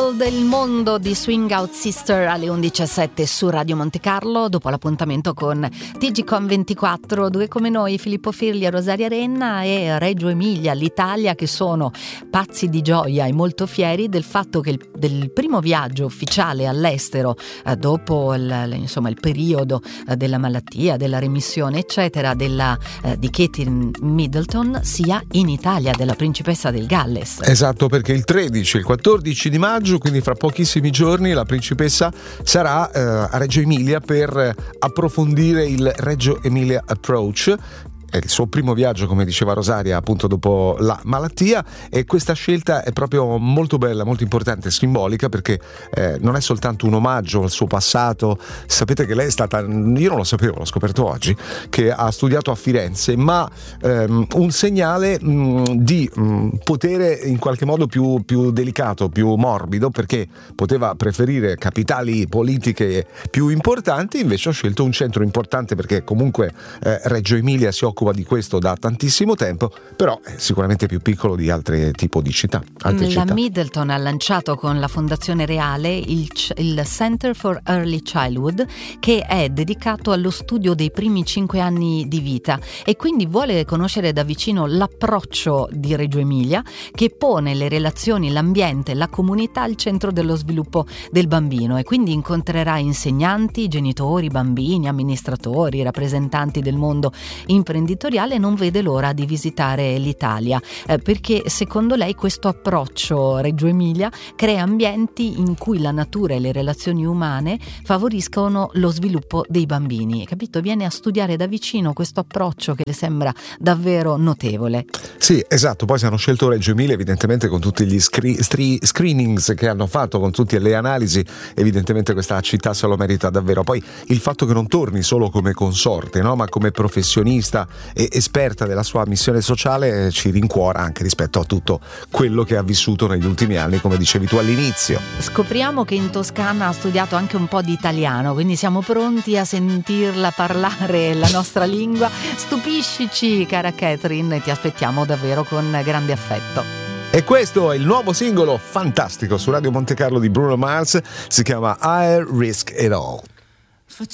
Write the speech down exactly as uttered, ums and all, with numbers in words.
World, il mondo di Swing Out Sister alle undici e sette su Radio Monte Carlo, dopo l'appuntamento con T G Com ventiquattro, due come noi, Filippo Firli e Rosaria Renna e Reggio Emilia, l'Italia, che sono pazzi di gioia e molto fieri del fatto che il, del primo viaggio ufficiale all'estero eh, dopo il, insomma, il periodo eh, della malattia, della remissione eccetera della, eh, di Katie Middleton sia in Italia, della principessa del Galles. Esatto, perché il tredici e il quattordici di maggio, quindi fra pochissimi giorni, la principessa sarà eh, a Reggio Emilia per approfondire il Reggio Emilia Approach. È il suo primo viaggio, come diceva Rosaria, appunto dopo la malattia, e questa scelta è proprio molto bella, molto importante e simbolica, perché eh, non è soltanto un omaggio al suo passato. Sapete che lei è stata, io non lo sapevo, l'ho scoperto oggi, che ha studiato a Firenze, ma ehm, un segnale mh, di mh, potere in qualche modo più, più delicato, più morbido, perché poteva preferire capitali politiche più importanti, invece ha scelto un centro importante, perché comunque eh, Reggio Emilia si occupa di questo da tantissimo tempo, però è sicuramente più piccolo di altri tipi di città. Altre la città. Middleton ha lanciato con la Fondazione Reale il, il Center for Early Childhood, che è dedicato allo studio dei primi cinque anni di vita, e quindi vuole conoscere da vicino l'approccio di Reggio Emilia, che pone le relazioni, l'ambiente, la comunità al centro dello sviluppo del bambino, e quindi incontrerà insegnanti, genitori, bambini, amministratori, rappresentanti del mondo imprenditoriale. Non vede l'ora di visitare l'Italia eh, perché secondo lei questo approccio Reggio Emilia crea ambienti in cui la natura e le relazioni umane favoriscono lo sviluppo dei bambini, capito? Viene a studiare da vicino questo approccio che le sembra davvero notevole. Sì, esatto. Poi si hanno scelto Reggio Emilia evidentemente con tutti gli scree- stri- screenings che hanno fatto, con tutte le analisi, evidentemente questa città se lo merita davvero. Poi il fatto che non torni solo come consorte, no? Ma come professionista e esperta della sua missione sociale eh, ci rincuora anche rispetto a tutto quello che ha vissuto negli ultimi anni, come dicevi tu all'inizio. Scopriamo che in Toscana ha studiato anche un po' di italiano, quindi siamo pronti a sentirla parlare la nostra lingua. Stupiscici, cara Catherine, e ti aspettiamo davvero con grande affetto. E questo è il nuovo singolo fantastico su Radio Monte Carlo di Bruno Mars, si chiama I Risk It All.